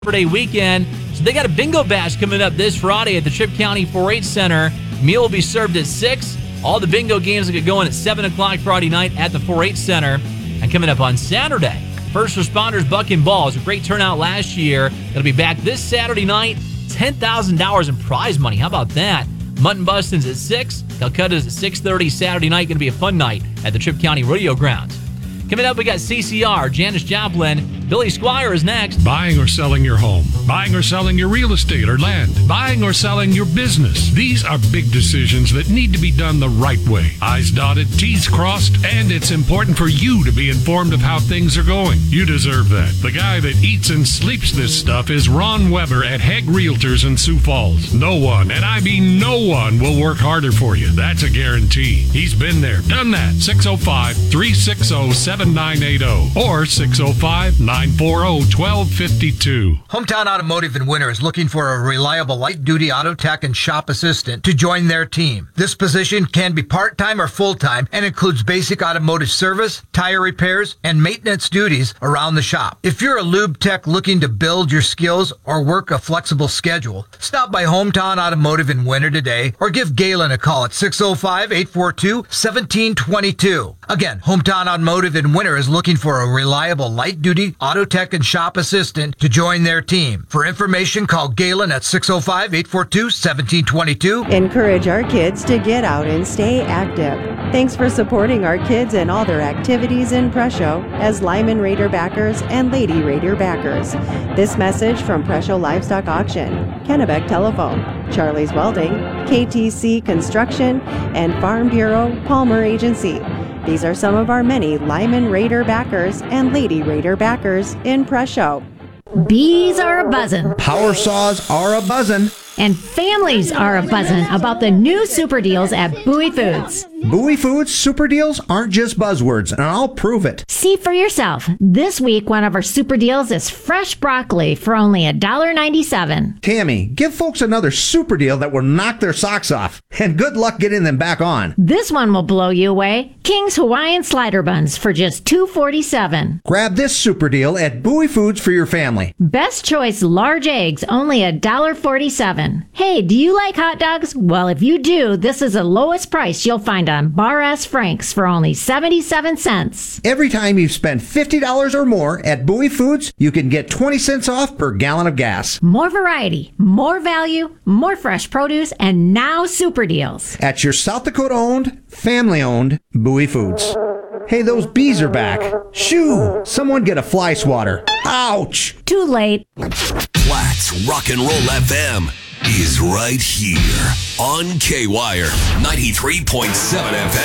Labor Day weekend. So they got a bingo bash coming up this Friday at the Tripp County 4-H Center. Meal will be served at 6. All the bingo games will get going at 7 o'clock Friday night at the 4-H Center. And coming up on Saturday, First Responders Buck and Ball. It was a great turnout last year. It'll be back this Saturday night. $10,000 in prize money. How about that? Mutton Bustin's at 6. Calcutta's at 6:30 Saturday night. Going to be a fun night at the Tripp County Rodeo Grounds. Coming up, we got CCR, Janice Joplin. Billy Squire is next. Buying or selling your home. Buying or selling your real estate or land. Buying or selling your business. These are big decisions that need to be done the right way. I's dotted, T's crossed, and it's important for you to be informed of how things are going. You deserve that. The guy that eats and sleeps this stuff is Ron Weber at Hegg Realtors in Sioux Falls. No one, and I mean no one, will work harder for you. That's a guarantee. He's been there, done that. 605-360-7980 or 605-940-1252. Hometown Automotive in Winter is looking for a reliable light-duty auto tech and shop assistant to join their team. This position can be part-time or full-time and includes basic automotive service, tire repairs, and maintenance duties around the shop. If you're a lube tech looking to build your skills or work a flexible schedule, stop by Hometown Automotive in Winter today or give Galen a call at 605-842-1722. Again, Hometown Automotive in Winter is looking for a reliable light-duty auto tech and shop assistant to join their team. For information, call Galen at 605-842-1722. Encourage our kids to get out and stay active. Thanks for supporting our kids and all their activities in Presho as Lyman Raider backers and Lady Raider backers. This message from Presho Livestock Auction, Kennebec Telephone, Charlie's Welding, KTC Construction, and Farm Bureau Palmer Agency. These are some of our many Lyman Raider backers and Lady Raider backers in Presho. Bees are a-buzzin'. Power saws are a-buzzin'. And families are a-buzzin' about the new super deals at Bowie Foods. Bowie Foods super deals aren't just buzzwords, and I'll prove it. See for yourself. This week, one of our super deals is fresh broccoli for only $1.97. Tammy, give folks another super deal that will knock their socks off. And good luck getting them back on. This one will blow you away. King's Hawaiian Slider Buns for just $2.47. Grab this super deal at Bowie Foods for your family. Best Choice large eggs, only $1.47. Hey, do you like hot dogs? Well, if you do, this is the lowest price you'll find on Bar S Frank's for only 77 cents. Every time you spend $50 or more at Bowie Foods, you can get 20 cents off per gallon of gas. More variety, more value, more fresh produce, and now super deals. At your South Dakota-owned, family-owned Bowie Foods. Hey, those bees are back. Shoo! Someone get a fly swatter. Ouch! Too late. Platt's Rock and Roll FM is right here on K-Wire 93.7 FM.